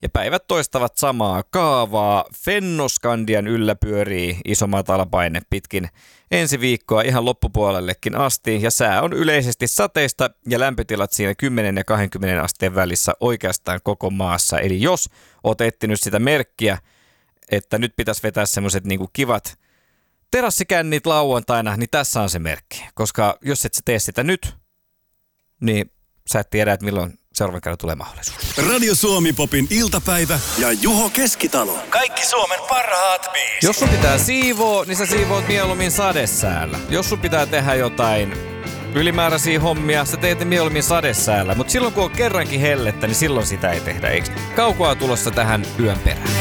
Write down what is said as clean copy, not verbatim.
ja päivät toistavat samaa kaavaa. Fennoskandian yllä pyörii iso matalapaine pitkin ensi viikkoa ihan loppupuolellekin asti, ja sää on yleisesti sateista ja lämpötilat siinä 10 ja 20 asteen välissä oikeastaan koko maassa. Eli jos oot etsinyt sitä merkkiä, että nyt pitäisi vetää semmoiset niinku kivat terassikännit lauantaina, niin tässä on se merkki. Koska jos et sä tee sitä nyt, niin sä et tiedä, että milloin seuraavan kerran tulee mahdollisuus. Radio Suomi Popin iltapäivä ja Juho Keskitalo. Kaikki Suomen parhaat biisit. Jos sun pitää siivoa, niin sä siivoot mieluummin sadesäällä. Jos sun pitää tehdä jotain ylimääräisiä hommia, sä teet ne mieluummin sadesäällä. Mutta silloin kun on kerrankin hellettä, niin silloin sitä ei tehdä, eikö? Kaukoa tulossa tähän yön perään.